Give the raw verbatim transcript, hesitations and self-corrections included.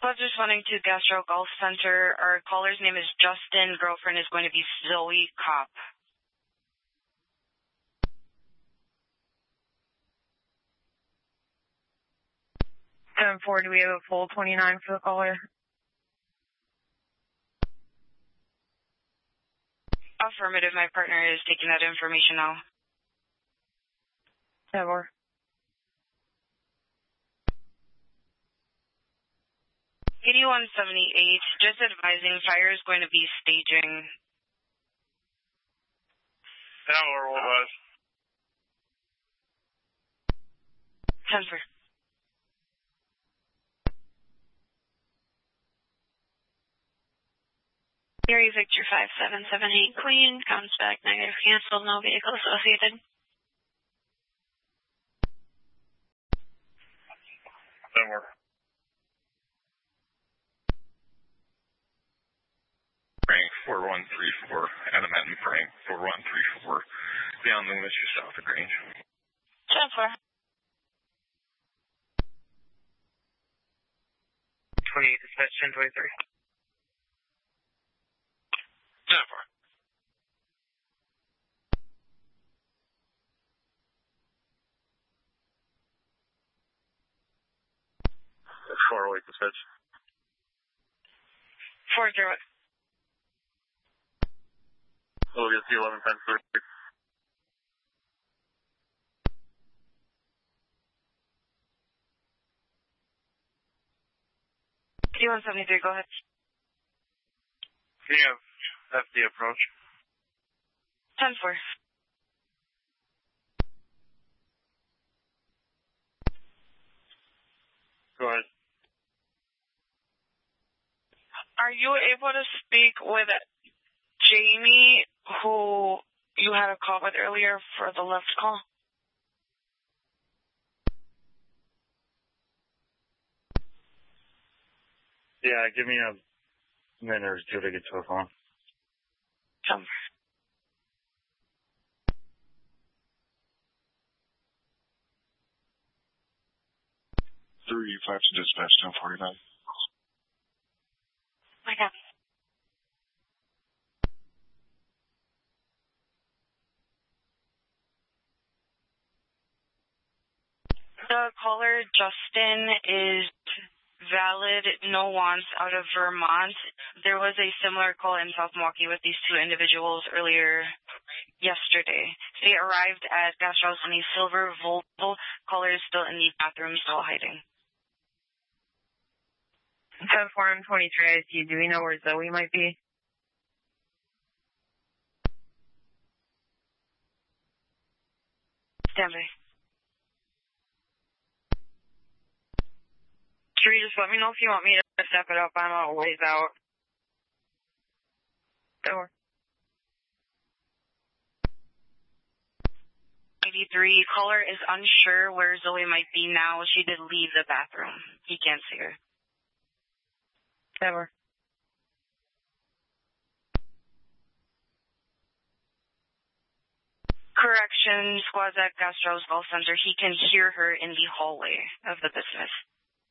Squad's responding to Gastro Golf Center. Our caller's name is Justin. Girlfriend is going to be Zoe Kopp. ten four, do we have a full twenty-nine for the caller? Affirmative, my partner is taking that information now. ten four. eighty-one seventy-eight, just advising fire is going to be staging. ten four, what was? ten four. Gary Victor five seven seven eight Queen, comes back negative canceled, no vehicle associated. ten four. Frank four one three four, Adamant Frank four one three four, beyond the Mister South of Grange. ten four. twenty-eight, dispatch ten twenty-three. ten four. four oh eight, dispatch. four zero. Oh, yes, the eleven ten thirty. eighty-one seventy-three, go ahead. Can you have F D approach? ten four. Go ahead. Are you able to speak with Jamie, who you had a call with earlier for the left call? Yeah, give me a minute or two to get to the phone. Come. Three five to dispatch ten forty nine. My copy. The caller, Justin, is valid, no wants, out of Vermont. There was a similar call in South Milwaukee with these two individuals earlier yesterday. They arrived at Gas House in a silver Volvo. Caller is still in the bathroom, still hiding. ten four and twenty-three I C, do we know where Zoe might be? Stand by. Sure, just let me know if you want me to step it up. I'm a ways out. Door. eighty-three, caller is unsure where Zoe might be now. She did leave the bathroom. He can't see her. Door. Correction, squad's at Gastro's Golf Center. He can hear her in the hallway of the business.